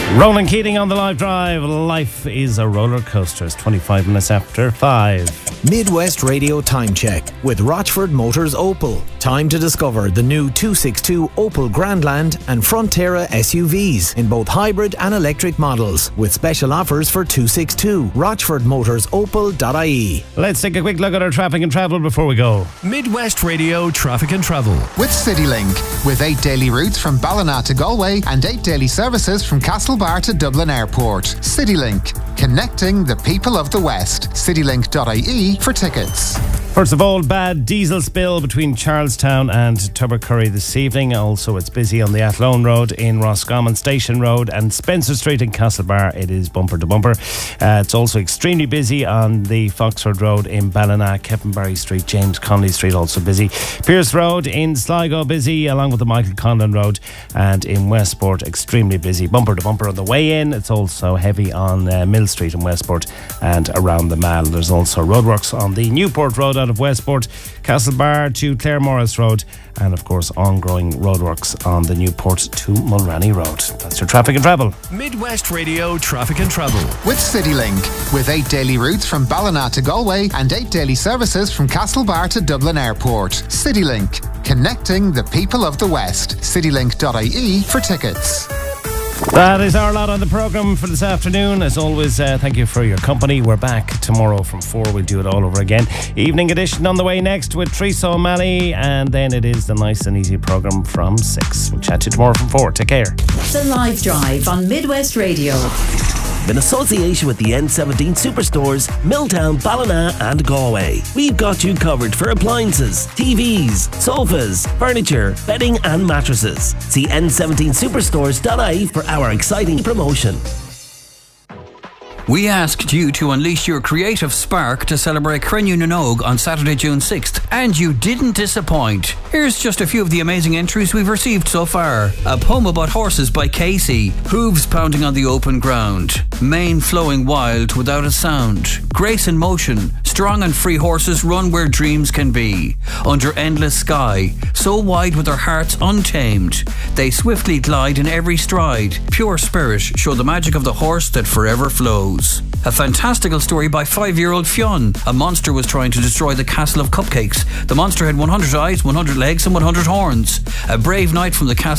Ronan Keating on the live drive. Life is a roller coaster. It's 25 minutes after 5. Midwest Radio Time Check with Rochford Motors Opel. Time to discover the new 262 Opel Grandland and Frontera SUVs in both hybrid and electric models with special offers for 262. RochfordMotorsOpel.ie. Let's take a quick look at our traffic and travel before we go. Midwest Radio Traffic and Travel with CityLink, with 8 daily routes from Ballina to Galway and 8 daily services from Castlebar to Dublin Airport. CityLink, connecting the people of the West. CityLink.ie for tickets. First of all, bad diesel spill between Charlestown and Tubbercurry this evening. Also, it's busy on the Athlone Road in Roscommon, Station Road and Spencer Street in Castlebar. It is bumper to bumper. It's also extremely busy on the Foxford Road in Ballina, Kevin Street, James Connolly Street also busy. Pierce Road in Sligo busy, along with the Michael Conlon Road, and in Westport extremely busy, bumper to bumper on the way in. It's also heavy on Mill Street in Westport and around the Mall. There's also roadworks on the Newport Road out of Westport, Castlebar to Claremorris Road, and of course ongoing roadworks on the Newport to Mulranny Road. That's your traffic and travel. Midwest Radio Traffic and Travel with CityLink, with 8 daily routes from Ballina to Galway and 8 daily services from Castlebar to Dublin Airport. CityLink, connecting the people of the West. CityLink.ie for tickets. That is our lot on the programme for this afternoon. As always, thank you for your company. We're back tomorrow from 4. We'll do it all over again. Evening edition on the way next with Teresa O'Malley, and then it is the nice and easy programme from 6. We'll chat to you tomorrow from 4. Take care. The Live Drive on Midwest Radio. In association with the N17 Superstores, Milltown, Ballina and Galway. We've got you covered for appliances, TVs, sofas, furniture, bedding and mattresses. See n17superstores.ie for our exciting promotion. We asked you to unleash your creative spark to celebrate Crenn Nog on Saturday, June 6th, and you didn't disappoint. Here's just a few of the amazing entries we've received so far. A poem about horses by Casey. Hooves pounding on the open ground. Mane flowing wild without a sound. Grace in motion. Strong and free horses run where dreams can be. Under endless sky. So wide with their hearts untamed. They swiftly glide in every stride. Pure spirit show the magic of the horse that forever flows. A fantastical story by 5-year-old Fionn. A monster was trying to destroy the castle of cupcakes. The monster had 100 eyes, 100 legs and 100 horns. A brave knight from the castle